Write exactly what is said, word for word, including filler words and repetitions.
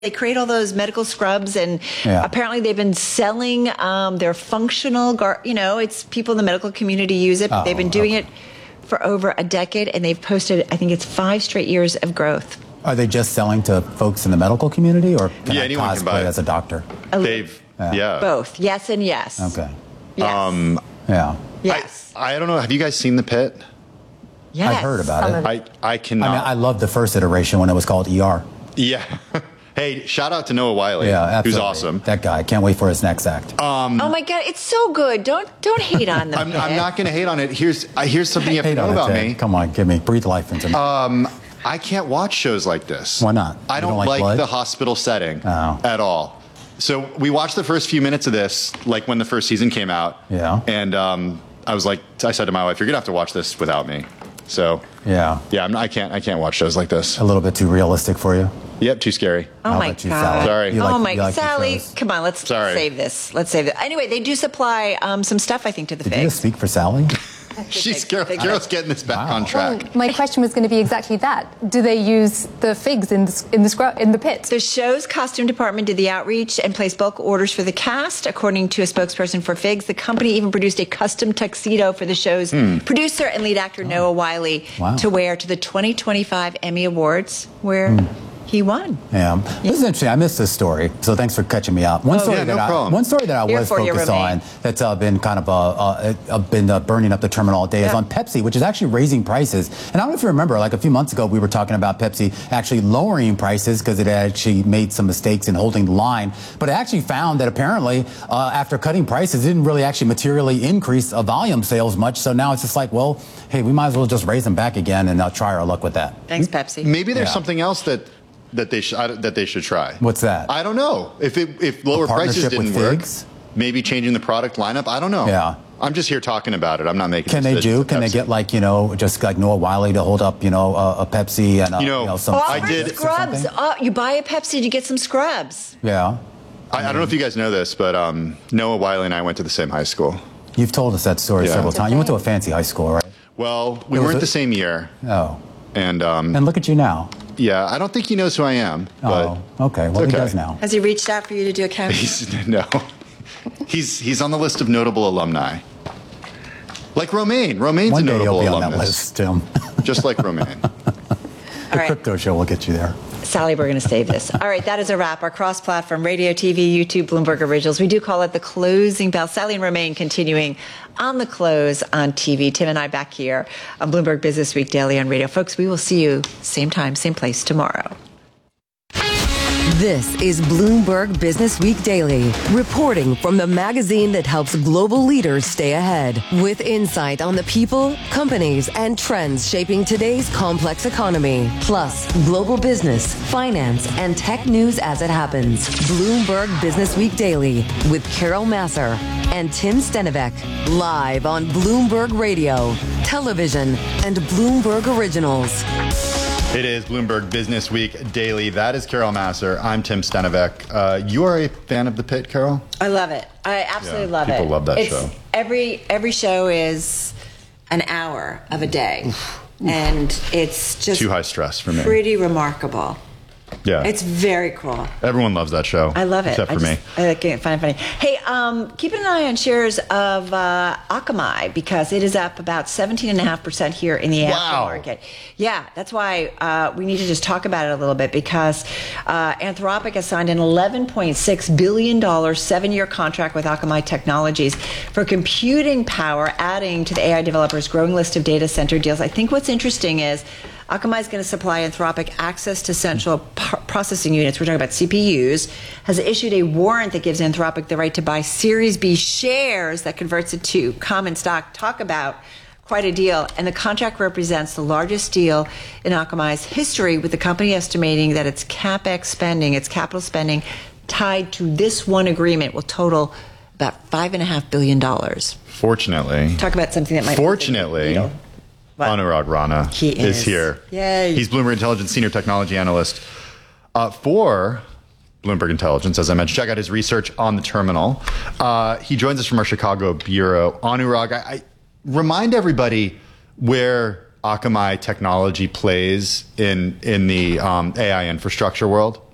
They create all those medical scrubs, and yeah. apparently they've been selling um, their functional, gar- you know, it's people in the medical community use it. But oh, they've been doing okay. it for over a decade, and they've posted, I think it's five straight years of growth. Are they just selling to folks in the medical community, or can yeah, I anyone cosplay can buy it as a doctor? They've, yeah. yeah. Both, yes and yes. Okay. Yes. Um, yeah. Yes. I, I don't know. Have you guys seen The Pit? Yes. I heard about Some it. I, I cannot. I mean, I loved the first iteration when it was called E R. Yeah. Hey, shout out to Noah Wyle. Yeah, absolutely. Who's awesome. That guy. I can't wait for his next act. Um, oh my God, it's so good. Don't don't hate on the I'm, I'm not going to hate on it. Here's uh, here's something you have hate to know on about it, me. Come on, give me breathe life into me. Um, I can't watch shows like this. Why not? I don't, don't like, like the hospital setting oh. at all. So we watched the first few minutes of this, like when the first season came out. Yeah. And um, I was like, I said to my wife, "You're gonna have to watch this without me." So yeah, yeah, I'm, I can't I can't watch shows like this. A little bit too realistic for you. Yep, too scary. Oh How my about you, God. Sally? Sorry. You like- oh my, you like the Sally, shows? come on, let's Sorry. save this. Let's save it. Anyway, they do supply um, some stuff, I think, to the Did figs. you just speak for Sally? She's Carol, Carol's getting this back Wow. on track. Well, my question was going to be exactly that. Do they use the figs in the in the scrub, in the pit? The show's costume department did the outreach and placed bulk orders for the cast. According to a spokesperson for Figs, the company even produced a custom tuxedo for the show's Hmm. producer and lead actor Noah Wyle Wow. to wear to the twenty twenty-five Emmy Awards, where he won. Yeah. This is interesting. I missed this story, so thanks for catching me up. One story yeah, no that I, problem. one story that I Here was for you, focused Romaine. on that's uh, been kind of uh, uh, uh, been uh, burning up the terminal all day is Yeah. on Pepsi, which is actually raising prices. And I don't know if you remember, like a few months ago, we were talking about Pepsi actually lowering prices because it had actually made some mistakes in holding the line. But it actually found that apparently uh, after cutting prices, it didn't really actually materially increase uh, volume sales much. So now it's just like, well, hey, we might as well just raise them back again and uh, try our luck with that. Thanks, Pepsi. Maybe there's Yeah. something else that that they should that they should try. What's that? I don't know. If it, if lower A prices partnership didn't with work, Figs? maybe changing the product lineup. I don't know. Yeah. I'm just here talking about it. I'm not making. Can they decisions do? with Can they Pepsi. get like, you know, just like Noah Wyle to hold up, you know, a, a Pepsi and uh, You know, some Oh, I for did- scrubs. Oh, you buy a Pepsi to get some scrubs. Yeah. I, I don't know if you guys know this, but um, Noah Wyle and I went to the same high school. You've told us that story Yeah. several times. You went to a fancy high school, right? Well, we It was weren't a- the same year, Oh. and um, And look at you now. yeah, I don't think he knows who I am. But Oh, okay. Well, it's he okay. does now. Has he reached out for you to do a cameo? He's, no, he's he's on the list of notable alumni, like Romaine. Romaine's One a day notable you'll be on that alumnus, list, Tim. just like Romaine. All right. Crypto show will get you there. Sally, we're going to save this. All right, that is a wrap. Our cross-platform, radio, T V, YouTube, Bloomberg Originals. We do call it the closing bell. Sally and Romaine continuing on the close on T V. Tim and I back here on Bloomberg Business Week Daily on radio. Folks, we will see you same time, same place tomorrow. This is Bloomberg Business Week Daily, reporting from the magazine that helps global leaders stay ahead, with insight on the people, companies, and trends shaping today's complex economy, plus global business, finance, and tech news as it happens. Bloomberg Business Week Daily with Carol Massar and Tim Stenovec, live on Bloomberg Radio, television, and Bloomberg Originals. It is Bloomberg Business Week Daily. That is Carol Massar. I'm Tim Stenovec. Uh, you are a fan of The Pit, Carol? I love it. I absolutely Yeah, love it. people love that It's- show. Every every show is an hour of a day, and it's just Too high stress for me. pretty remarkable. Yeah. It's very cool. Everyone loves that show. I love it. Except I for just, me. I can't find it funny. Hey, um, keep an eye on shares of uh, Akamai because it is up about seventeen point five percent here in the Wow. aftermarket. Yeah, that's why uh, we need to just talk about it a little bit because uh, Anthropic has signed an eleven point six billion dollars seven-year contract with Akamai Technologies for computing power, adding to the A I developers' growing list of data center deals. I think what's interesting is Akamai is going to supply Anthropic access to central p- processing units. We're talking about C P Us. Has issued a warrant that gives Anthropic the right to buy Series B shares that converts it to common stock. Talk about quite a deal. And the contract represents the largest deal in Akamai's history, with the company estimating that its CapEx spending, its capital spending, tied to this one agreement will total about five and a half billion dollars. Fortunately. Talk about something that might. Fortunately. You know, what? Anurag Rana He is. is. here. Yay. He's Bloomberg Intelligence Senior Technology Analyst uh, for Bloomberg Intelligence, as I mentioned. Check out his research on the terminal. Uh, he joins us from our Chicago bureau. Anurag, I, I remind everybody where Akamai technology plays in, in the um, A I infrastructure world.